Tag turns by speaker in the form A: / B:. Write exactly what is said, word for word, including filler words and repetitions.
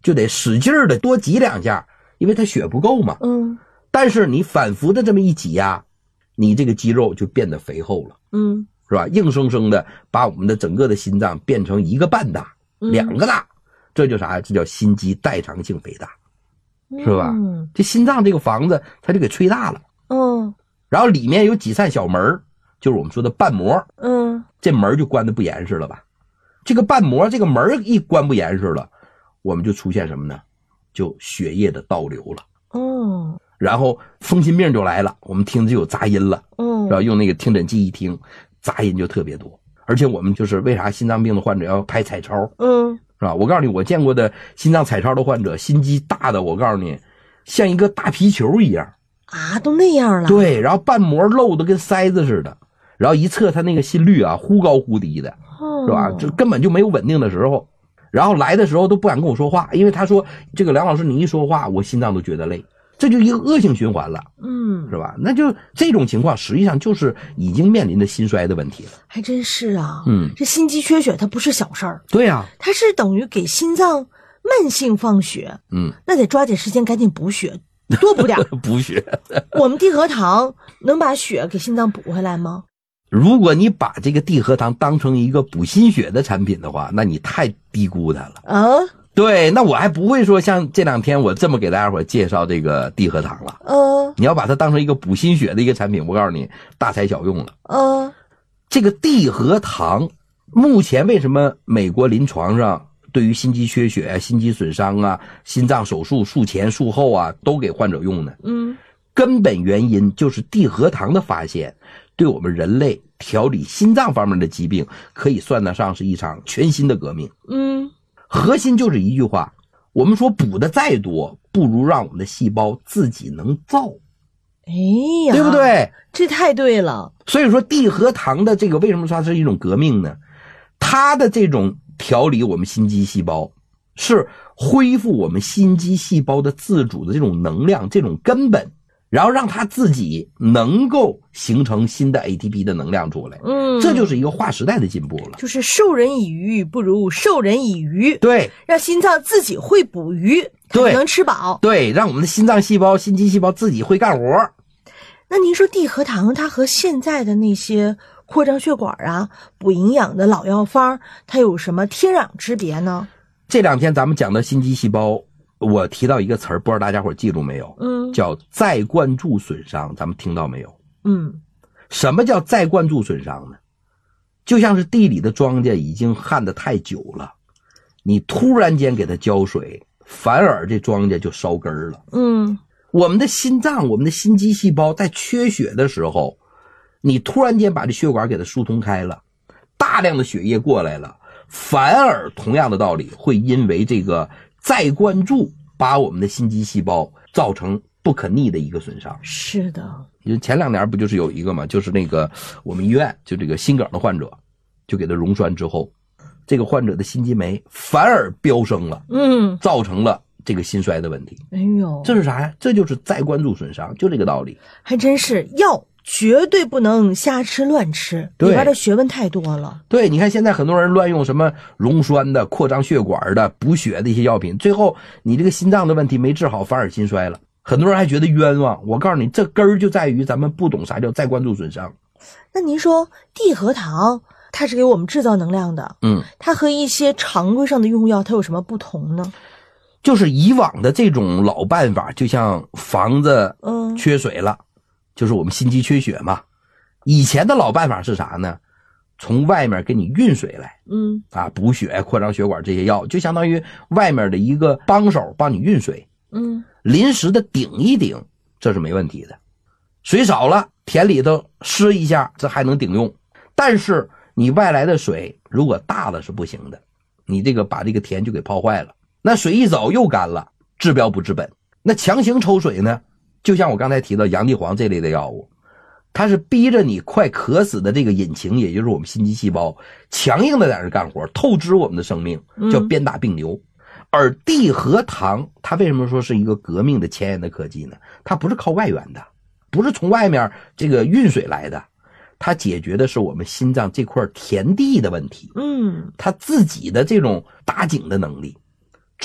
A: 就得使劲的多挤两下，因为它血不够嘛。
B: 嗯，
A: 但是你反复的这么一挤呀，你这个肌肉就变得肥厚了。
B: 嗯，
A: 是吧？硬生生的把我们的整个的心脏变成一个半大、嗯、两个大，这叫啥？这叫心肌代偿性肥大，是吧？嗯，这心脏这个房子它就给吹大了。
B: 嗯，
A: 然后里面有几扇小门，就是我们说的瓣膜。
B: 嗯，
A: 这门就关得不严实了吧？这个瓣膜这个门一关不严实了，我们就出现什么呢？就血液的倒流了。
B: 嗯，
A: 然后风心病就来了，我们听着就有杂音了。
B: 嗯，
A: 然后用那个听诊器一听，杂音就特别多。而且我们就是为啥心脏病的患者要拍彩超？
B: 嗯，
A: 是吧？我告诉你，我见过的心脏彩超的患者，心肌大的，我告诉你，像一个大皮球一样
B: 啊，都那样了。
A: 对，然后瓣膜漏的跟塞子似的，然后一测他那个心率啊，忽高忽低的，是吧？这根本就没有稳定的时候。然后来的时候都不敢跟我说话，因为他说这个梁老师你一说话，我心脏都觉得累。这就一个恶性循环了，
B: 嗯，
A: 是吧？那就这种情况实际上就是已经面临的心衰的问题了。
B: 还真是啊，
A: 嗯，
B: 这心肌缺血它不是小事儿。
A: 对啊，
B: 它是等于给心脏慢性放血，
A: 嗯，
B: 那得抓紧时间赶紧补血，多补点
A: 补血。
B: 我们地核糖能把血给心脏补回来吗？
A: 如果你把这个地核糖当成一个补心血的产品的话，那你太低估它了
B: 啊。
A: 对，那我还不会说像这两天我这么给大家伙介绍这个地核糖了。
B: 嗯、呃，
A: 你要把它当成一个补心血的一个产品，我告诉你，大材小用了。
B: 嗯、呃，
A: 这个地核糖目前为什么美国临床上对于心肌缺血、心肌损伤啊、心脏手术术前术后啊都给患者用呢？
B: 嗯，
A: 根本原因就是地核糖的发现，对我们人类调理心脏方面的疾病可以算得上是一场全新的革命。
B: 嗯。
A: 核心就是一句话，我们说补的再多，不如让我们的细胞自己能造。
B: 哎呀，
A: 对不对？
B: 这太对了。
A: 所以说地核糖的这个为什么说它是一种革命呢？它的这种调理我们心肌细胞，是恢复我们心肌细胞的自主的这种能量，这种根本，然后让它自己能够形成新的 A T P 的能量出来。
B: 嗯，
A: 这就是一个划时代的进步了。
B: 就是授人以鱼不如授人以渔。
A: 对，
B: 让心脏自己会捕鱼，它就能吃饱。
A: 对，让我们的心脏细胞、心肌细胞自己会干活。
B: 那您说地核糖它和现在的那些扩张血管啊、补营养的老药方，它有什么天壤之别呢？
A: 这两天咱们讲的心肌细胞，我提到一个词儿，不知道大家伙记住没有？
B: 嗯，
A: 叫再灌注损伤，咱们听到没有？
B: 嗯，
A: 什么叫再灌注损伤呢？就像是地里的庄稼已经旱得太久了，你突然间给它浇水，反而这庄稼就烧根儿了。
B: 嗯，
A: 我们的心脏，我们的心肌细胞在缺血的时候，你突然间把这血管给它疏通开了，大量的血液过来了，反而同样的道理会因为这个再灌注把我们的心肌细胞造成不可逆的一个损伤。
B: 是的，
A: 前两年不就是有一个嘛，就是那个我们医院就这个心梗的患者，就给他溶栓之后，这个患者的心肌酶反而飙升了，
B: 嗯，
A: 造成了这个心衰的问题。
B: 哎呦，
A: 这是啥呀？这就是再灌注损伤，就这个道理。
B: 还真是，药绝对不能瞎吃乱吃，里边的学问太多了。
A: 对，你看现在很多人乱用什么溶栓的、扩张血管的、补血的一些药品，最后你这个心脏的问题没治好，反而心衰了。很多人还觉得冤枉，我告诉你，这根儿就在于咱们不懂啥叫再灌注损伤。
B: 那您说地核糖它是给我们制造能量的，
A: 嗯，
B: 它和一些常规上的用药它有什么不同呢？
A: 就是以往的这种老办法，就像房子缺水了，
B: 嗯，
A: 就是我们心肌缺血嘛。以前的老办法是啥呢？从外面给你运水来，
B: 嗯，
A: 啊，补血、扩张血管这些药，就相当于外面的一个帮手帮你运水，
B: 嗯，
A: 临时的顶一顶，这是没问题的。水少了，田里头湿一下，这还能顶用。但是你外来的水如果大了是不行的，你这个把这个田就给泡坏了。那水一走又干了，治标不治本。那强行抽水呢，就像我刚才提到洋地黄这类的药物，它是逼着你快渴死的这个引擎，也就是我们心肌细胞，强硬的在这干活，透支我们的生命，叫鞭打病牛。嗯，而地核糖它为什么说是一个革命的前沿的科技呢？它不是靠外源的，不是从外面这个运水来的，它解决的是我们心脏这块田地的问题。
B: 嗯，
A: 它自己的这种打井的能力。